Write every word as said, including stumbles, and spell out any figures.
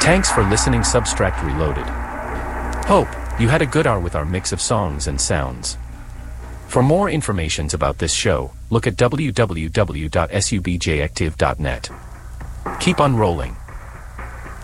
Thanks for listening Substract Reloaded. Hope you had a good hour with our mix of songs and sounds. For more information about this show, look at w w w dot subjective dot net. Keep on rolling.